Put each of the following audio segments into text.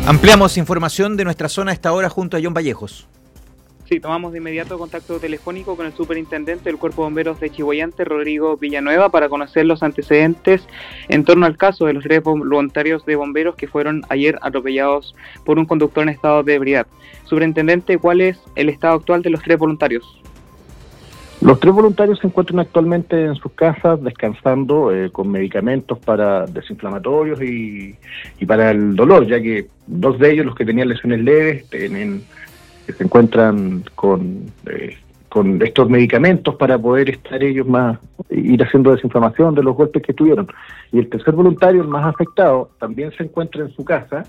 Ampliamos información de nuestra zona a esta hora junto a John Vallejos. Sí, tomamos de inmediato contacto telefónico con el superintendente del Cuerpo de Bomberos de Chillhuayante, Rodrigo Villanueva, para conocer los antecedentes en torno al caso de los 3 voluntarios de bomberos que fueron ayer atropellados por un conductor en estado de ebriedad. Superintendente, ¿cuál es el estado actual de los 3 voluntarios? Los 3 voluntarios se encuentran actualmente en sus casas descansando con medicamentos para desinflamatorios y para el dolor, ya que 2 de ellos, los que tenían lesiones leves, se encuentran con estos medicamentos para poder estar ellos ir haciendo desinflamación de los golpes que tuvieron. Y el tercer voluntario, el más afectado, también se encuentra en su casa,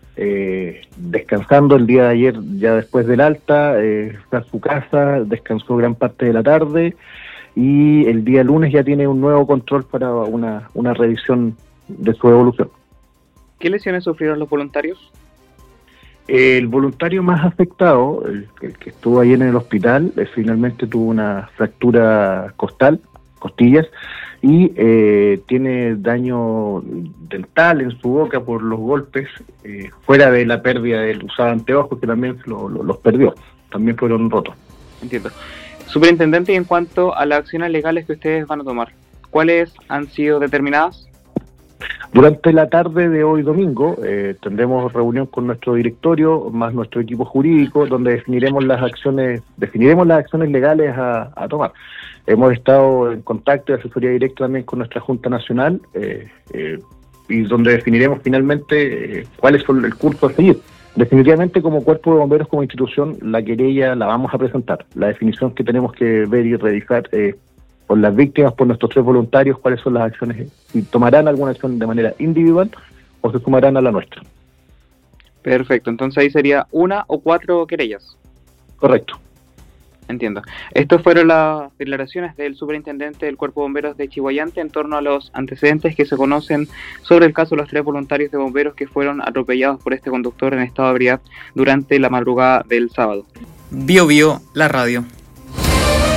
descansando el día de ayer, ya después del alta, está en su casa, descansó gran parte de la tarde y el día lunes ya tiene un nuevo control para una revisión de su evolución. ¿Qué lesiones sufrieron los voluntarios? El voluntario más afectado, el que estuvo ahí en el hospital, finalmente tuvo una fractura costillas, y tiene daño dental en su boca por los golpes, fuera de la pérdida del usado anteojos, que también los perdió, también fueron rotos. Entiendo. Superintendente, y en cuanto a las acciones legales que ustedes van a tomar, ¿cuáles han sido determinadas? Durante la tarde de hoy domingo tendremos reunión con nuestro directorio más nuestro equipo jurídico, donde definiremos las acciones legales a tomar. Hemos estado en contacto de asesoría directa también con nuestra Junta Nacional y donde definiremos finalmente cuál es el curso a seguir. Definitivamente, como Cuerpo de Bomberos, como institución, la querella la vamos a presentar. La definición que tenemos que ver y revisar por las víctimas, por nuestros 3 voluntarios, cuáles son las acciones, si tomarán alguna acción de manera individual o se sumarán a la nuestra. Perfecto, entonces ahí sería 1 o 4 querellas. Correcto. Entiendo. Estas fueron las declaraciones del superintendente del Cuerpo de Bomberos de Chillhuayante en torno a los antecedentes que se conocen sobre el caso de los 3 voluntarios de bomberos que fueron atropellados por este conductor en estado de ebriedad durante la madrugada del sábado. Bio Bio, la radio.